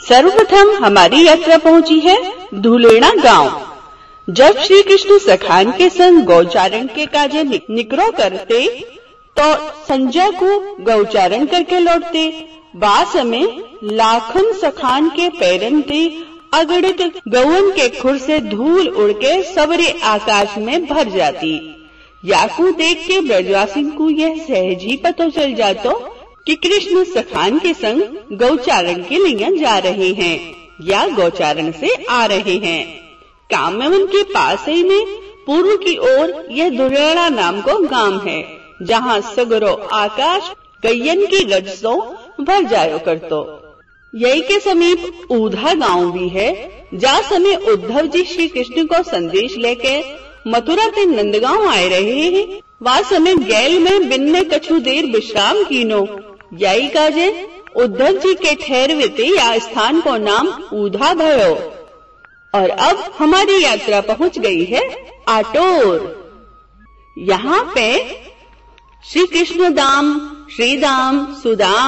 सर्वप्रथम हमारी यात्रा पहुंची है धूलेड़ा गांव। जब श्री कृष्ण सखान के संग गौचारण के काजे निकरो करते तो संजय को गौचारण करके लौटते। बास में लाखन सखान के पैरन ते अगड़ित गौवन के खुर से धूल उड़ के सबरे आकाश में भर जाती। याकू देख के ब्रजवासी को यह सहज ही पता चल जातो कि कृष्ण सखान के संग गौचारण के लिए जा रहे हैं या गौचारण से आ रहे हैं। काम्यवन के पास ही में पूर्व की ओर यह धूलेड़ा नाम को गांव है, जहाँ सगरो आकाश गैयन की गज सो भर जायो करतो। यही के समीप ऊधा गांव भी है, जहाँ समय उद्धव जी श्री कृष्ण को संदेश लेके मथुरा से नंदगांव आए रहे हैं। वह समय गैल में बिन्ने कछु देर विश्राम कीनो। यही काजे उद्धव जी के ठहरवे थे या स्थान को नाम ऊधा भयो। और अब हमारी यात्रा पहुंच गई है आटोर। यहाँ पे श्री कृष्ण धाम, श्री धाम, सुदाम